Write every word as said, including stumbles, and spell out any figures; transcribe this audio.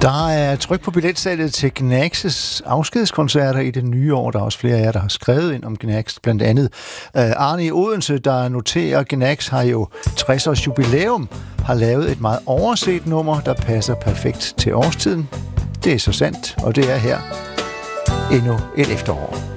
Der er tryk på billetsalget til Gnags' afskedskoncerter i det nye år. Der er også flere af jer, der har skrevet ind om Gnags. Blandt andet Arne i Odense, der noterer, Gnags har jo tres års jubilæum, har lavet et meget overset nummer, der passer perfekt til årstiden. Det er så sandt, og det er her endnu et efterår.